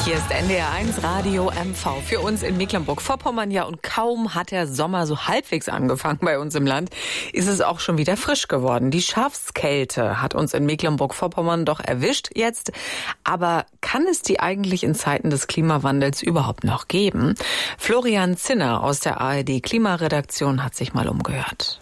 Hier ist NDR1 Radio MV für uns in Mecklenburg-Vorpommern. Ja, und kaum hat der Sommer so halbwegs angefangen bei uns im Land, ist es auch schon wieder frisch geworden. Die Schafskälte hat uns in Mecklenburg-Vorpommern doch erwischt jetzt. Aber kann es die eigentlich in Zeiten des Klimawandels überhaupt noch geben? Florian Zinner aus der ARD-Klimaredaktion hat sich mal umgehört.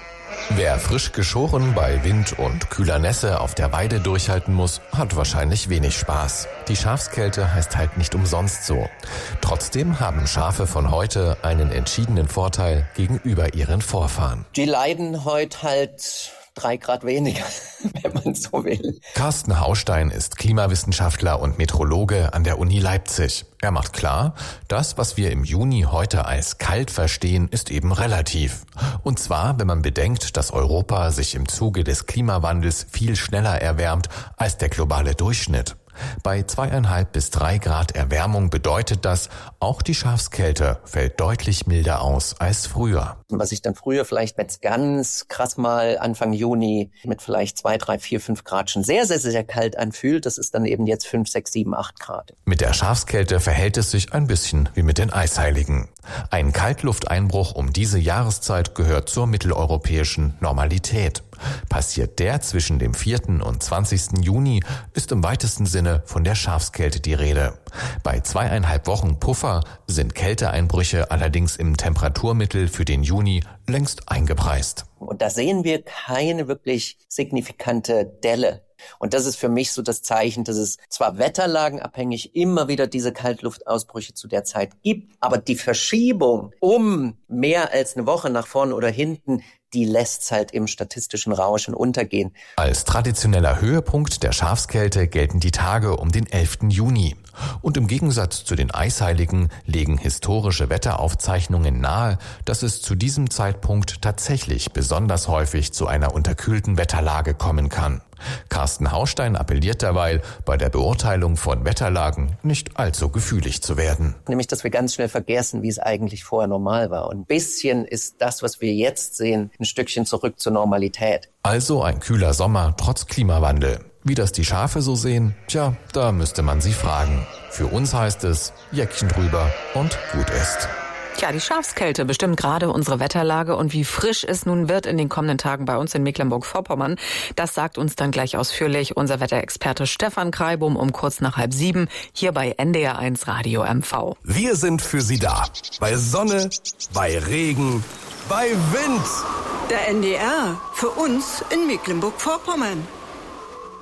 Wer frisch geschoren bei Wind und kühler Nässe auf der Weide durchhalten muss, hat wahrscheinlich wenig Spaß. Die Schafskälte heißt halt nicht umsonst so. Trotzdem haben Schafe von heute einen entschiedenen Vorteil gegenüber ihren Vorfahren. Die leiden heute halt 3 Grad weniger, wenn man so will. Carsten Haustein ist Klimawissenschaftler und Meteorologe an der Uni Leipzig. Er macht klar, das, was wir im Juni heute als kalt verstehen, ist eben relativ. Und zwar, wenn man bedenkt, dass Europa sich im Zuge des Klimawandels viel schneller erwärmt als der globale Durchschnitt. Bei 2,5 bis 3 Grad Erwärmung bedeutet das, auch die Schafskälte fällt deutlich milder aus als früher. Was sich dann früher vielleicht jetzt ganz krass mal Anfang Juni mit vielleicht 2, 3, 4, 5 Grad schon sehr, sehr, sehr kalt anfühlt, das ist dann eben jetzt 5, 6, 7, 8 Grad. Mit der Schafskälte verhält es sich ein bisschen wie mit den Eisheiligen. Ein Kaltlufteinbruch um diese Jahreszeit gehört zur mitteleuropäischen Normalität. Passiert der zwischen dem 4. und 20. Juni, ist im weitesten Sinne von der Schafskälte die Rede. Bei 2,5 Wochen Puffer sind Kälteeinbrüche allerdings im Temperaturmittel für den Juni längst eingepreist. Und da sehen wir keine wirklich signifikante Delle. Und das ist für mich so das Zeichen, dass es zwar wetterlagenabhängig immer wieder diese Kaltluftausbrüche zu der Zeit gibt, aber die Verschiebung um mehr als eine Woche nach vorne oder hinten, die lässt halt im statistischen Rauschen untergehen. Als traditioneller Höhepunkt der Schafskälte gelten die Tage um den 11. Juni. Und im Gegensatz zu den Eisheiligen legen historische Wetteraufzeichnungen nahe, dass es zu diesem Zeitpunkt tatsächlich besonders häufig zu einer unterkühlten Wetterlage kommen kann. Carsten Haustein appelliert derweil, bei der Beurteilung von Wetterlagen nicht allzu gefühlig zu werden. Nämlich, dass wir ganz schnell vergessen, wie es eigentlich vorher normal war. Und ein bisschen ist das, was wir jetzt sehen, ein Stückchen zurück zur Normalität. Also ein kühler Sommer trotz Klimawandel. Wie das die Schafe so sehen? Tja, da müsste man sie fragen. Für uns heißt es, Jäckchen drüber und gut ist. Tja, die Schafskälte bestimmt gerade unsere Wetterlage und wie frisch es nun wird in den kommenden Tagen bei uns in Mecklenburg-Vorpommern. Das sagt uns dann gleich ausführlich unser Wetterexperte Stefan Kreibum um kurz nach 6:30 hier bei NDR1 Radio MV. Wir sind für Sie da. Bei Sonne, bei Regen, bei Wind. Der NDR, für uns in Mecklenburg-Vorpommern.